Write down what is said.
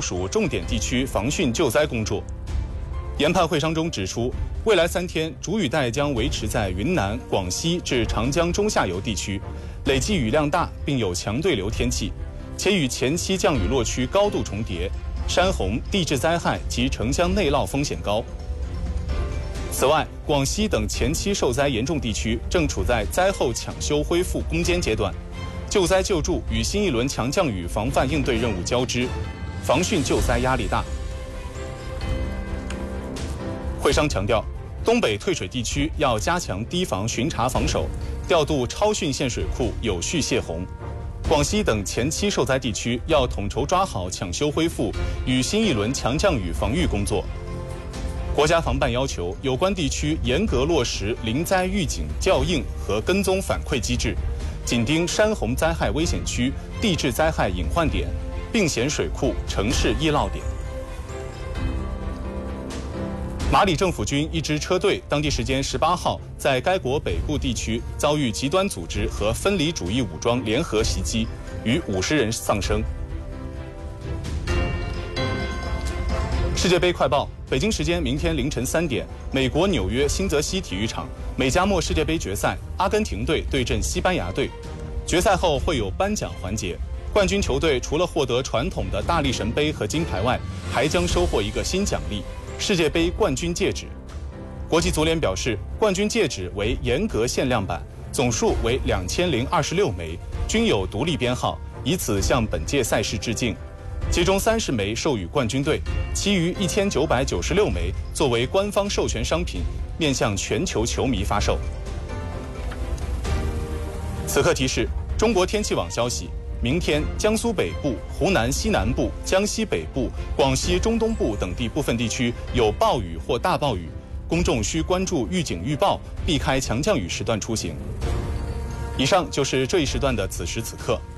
署重点地区防汛救灾工作。研判会商中指出，未来3天主雨带将维持在云南、广西至长江中下游地区，累计雨量大，并有强对流天气，且与前期降雨落区高度重叠，山洪、地质灾害及城乡内涝风险高。此外，广西等前期受灾严重地区正处在灾后抢修恢复攻坚阶段，救灾救助与新一轮强降雨防范应对任务交织，防汛救灾压力大。会商强调，东北退水地区要加强堤防巡查防守，调度超汛限水库有序泄洪；广西等前期受灾地区要统筹抓好抢修恢复与新一轮强降雨防御工作。国家防办要求有关地区严格落实临灾预警校应和跟踪反馈机制，紧盯山洪灾害危险区、地质灾害隐患点、并险水库、城市易涝点。马里政府军一支车队当地时间18号在该国北部地区遭遇极端组织和分离主义武装联合袭击，逾50人丧生。世界杯快报：北京时间明天凌晨3点，美国纽约新泽西体育场美加墨世界杯决赛，阿根廷队对阵西班牙队。决赛后会有颁奖环节，冠军球队除了获得传统的大力神杯和金牌外，还将收获一个新奖励。世界杯冠军戒指。国际足联表示，冠军戒指为严格限量版，总数为2026枚，均有独立编号，以此向本届赛事致敬。其中30枚授予冠军队，其余1996枚作为官方授权商品，面向全球球迷发售。此刻提示：中国天气网消息。明天，江苏北部、湖南西南部、江西北部、广西中东部等地部分地区有暴雨或大暴雨，公众需关注预警预报，避开强降雨时段出行。以上就是这一时段的此时此刻。